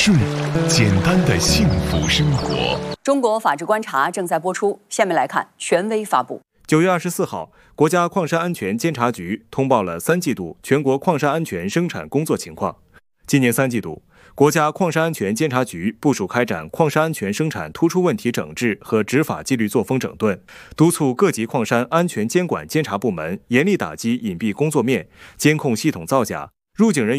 税，简单的幸福生活。 中国法治观察正在播出，下面来看权威发布。 9月24号，国家矿山安全监察局通报了3季度全国矿山安全生产工作情况。今年3季度，国家矿山安全监察局部署开展矿山安全生产突出问题整治和执法纪律作风整顿，督促各级矿山安全监管监察部门严厉打击隐蔽工作面、监控系统造假、入境人员